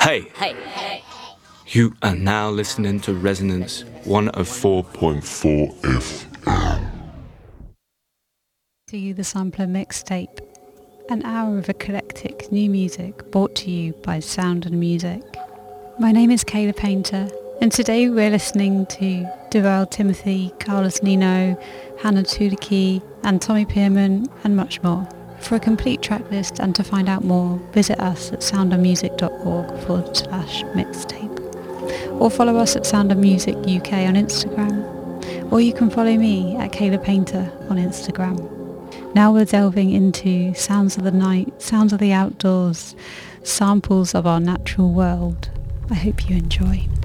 Hey, you are now listening to Resonance 104.4 FM. To you, the Sampler Mixtape, an hour of eclectic new music brought to you by Sound and Music. My name is Kayla Painter, and today we're listening to Duval Timothy, Carlos Nino, Hannah Tudiki, and Tommy Pierman, and much more. For a complete track list and to find out more, visit us at soundandmusic.org/mixtape. Or follow us at Sound and Music UK on Instagram. Or you can follow me at Kayla Painter on Instagram. Now we're delving into sounds of the night, sounds of the outdoors, samples of our natural world. I hope you enjoy.